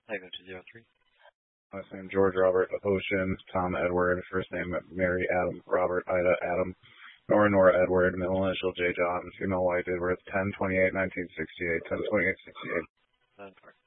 Tango 203. Last name George Robert Ocean, Tom Edward, first name Mary Adam Robert Ida Adam, Nora Edward, middle initial J John, female white, date of birth 10/28/1968, 10/28/68.